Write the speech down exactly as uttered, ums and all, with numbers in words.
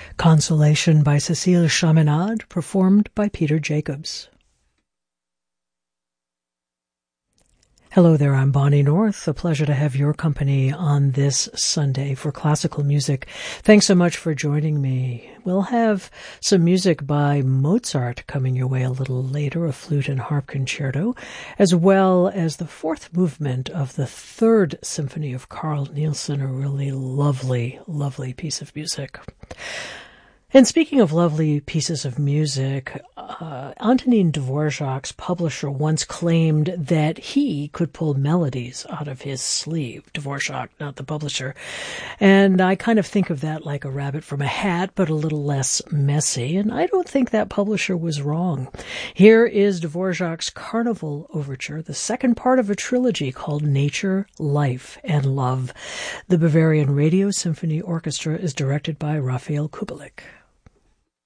Consolation by Cécile Chaminade, performed by Peter Jacobs. Hello there, I'm Bonnie North. A pleasure to have your company on this Sunday for classical music. Thanks so much for joining me. We'll have some music by Mozart coming your way a little later, a flute and harp concerto, as well as the fourth movement of the Third Symphony of Carl Nielsen, a really lovely, lovely piece of music. And speaking of lovely pieces of music, uh, Antonin Dvorak's publisher once claimed that he could pull melodies out of his sleeve. Dvorak, not the publisher. And I kind of think of that like a rabbit from a hat, but a little less messy. And I don't think that publisher was wrong. Here is Dvorak's Carnival Overture, the second part of a trilogy called Nature, Life, and Love. The Bavarian Radio Symphony Orchestra is directed by Raphael Kubelik.